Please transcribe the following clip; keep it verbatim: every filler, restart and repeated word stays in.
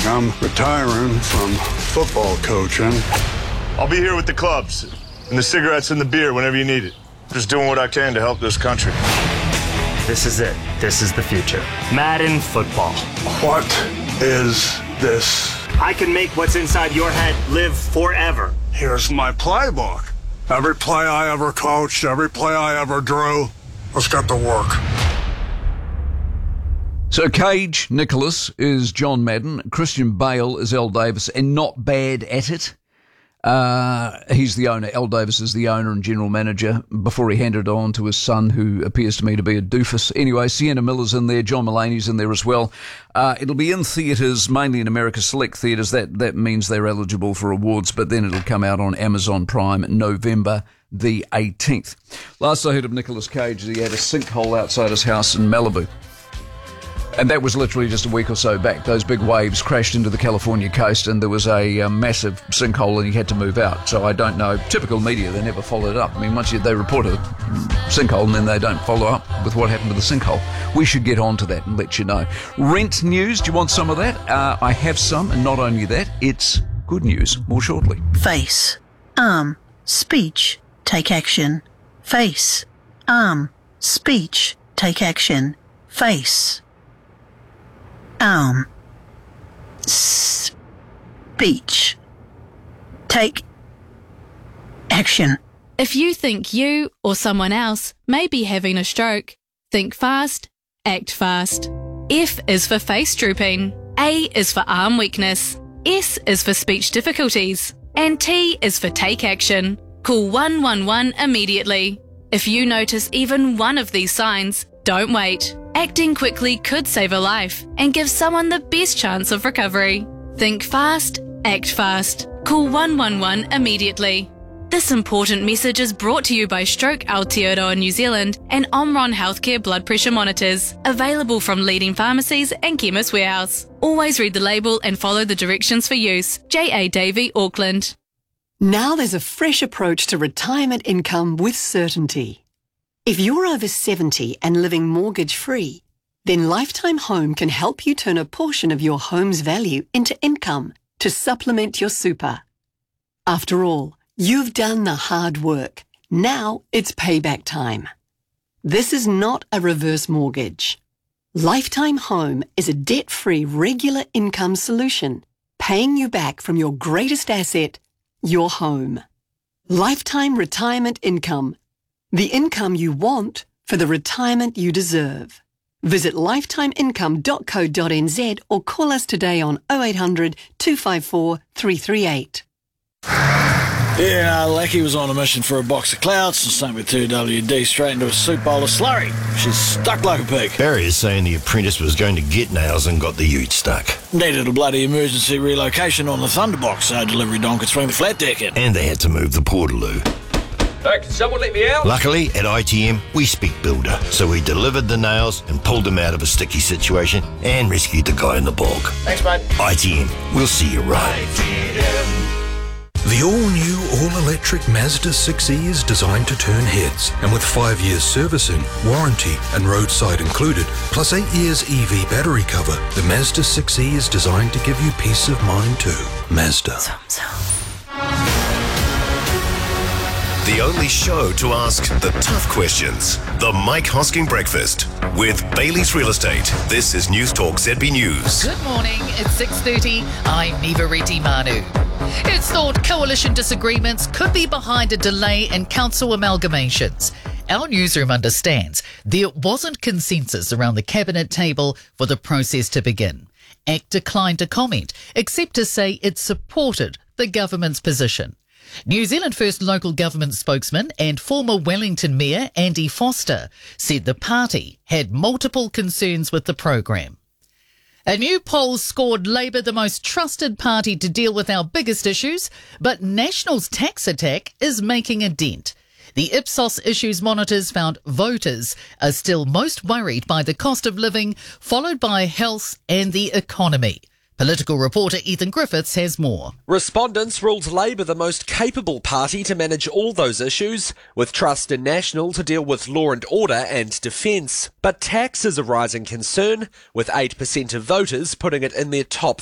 I'm retiring from football coaching. I'll be here with the clubs and the cigarettes and the beer whenever you need it. Just doing what I can to help this country. This is it. This is the future. Madden football. What is this? I can make what's inside your head live forever. Here's my playbook. Every play I ever coached, every play I ever drew, let's get to work. So Cage Nicholas is John Madden, Christian Bale is Al Davis, and not bad at it. Uh, he's the owner. Al Davis is the owner and general manager before he handed it on to his son, who appears to me to be a doofus. Anyway, Sienna Miller's in there. John Mulaney's in there as well. Uh, it'll be in theatres, mainly in America's select theatres. That, that means they're eligible for awards, but then it'll come out on Amazon Prime November the eighteenth. Last I heard of Nicolas Cage, he had a sinkhole outside his house in Malibu. And that was literally just a week or so back. Those big waves crashed into the California coast and there was a, a massive sinkhole and he had to move out. So I don't know. Typical media, they never followed up. I mean, once you, they report a sinkhole and then they don't follow up with what happened to the sinkhole. We should get on to that and let you know. Rent news, do you want some of that? Uh, I have some, and not only that, it's good news. More shortly. Face, arm, speech, take action. Face, arm, speech, take action. Face, arm, speech, take action. If you think you or someone else may be having a stroke, think fast, act fast. F is for face drooping, A is for arm weakness, S is for speech difficulties, and T is for take action. Call one one one immediately. If you notice even one of these signs, don't wait. Acting quickly could save a life and give someone the best chance of recovery. Think fast, act fast. Call one one one immediately. This important message is brought to you by Stroke Aotearoa New Zealand and Omron Healthcare blood pressure monitors, available from leading pharmacies and Chemist Warehouse. Always read the label and follow the directions for use. J A Davey, Auckland. Now there's a fresh approach to retirement income with certainty. If you're over seventy and living mortgage-free, then Lifetime Home can help you turn a portion of your home's value into income to supplement your super. After all, you've done the hard work. Now it's payback time. This is not a reverse mortgage. Lifetime Home is a debt-free regular income solution, paying you back from your greatest asset, your home. Lifetime Retirement Income. The income you want for the retirement you deserve. Visit lifetime income dot co dot n z or call us today on oh eight hundred, two five four, three three eight. Yeah, Lackey was on a mission for a box of clouds and same with two W D straight into a soup bowl of slurry. She's stuck like a pig. Barry is saying the apprentice was going to get nails and got the ute stuck. Needed a bloody emergency relocation on the Thunderbox so delivery don could swing the flat deck in. And they had to move the Portaloo. Hey, can someone let me out? Luckily, at I T M, we speak builder, so we delivered the nails and pulled him out of a sticky situation and rescued the guy in the bog. Thanks, mate. I T M, we'll see you right. The all-new, all-electric Mazda six E is designed to turn heads, and with five years servicing, warranty and roadside included, plus eight years E V battery cover, the Mazda six E is designed to give you peace of mind too. Mazda. The only show to ask the tough questions. The Mike Hosking Breakfast with Bailey's Real Estate. This is News Talk Z B News. Good morning, it's six thirty. I'm Niva Reti Manu. It's thought coalition disagreements could be behind a delay in council amalgamations. Our newsroom understands there wasn't consensus around the cabinet table for the process to begin. A C T declined to comment, except to say it supported the government's position. New Zealand First local government spokesman and former Wellington Mayor Andy Foster said the party had multiple concerns with the program. A new poll scored Labour the most trusted party to deal with our biggest issues, but National's tax attack is making a dent. The Ipsos Issues monitors found voters are still most worried by the cost of living, followed by health and the economy. Political reporter Ethan Griffiths has more. Respondents ruled Labour the most capable party to manage all those issues, with trust in National to deal with law and order and defence. But tax is a rising concern, with eight percent of voters putting it in their top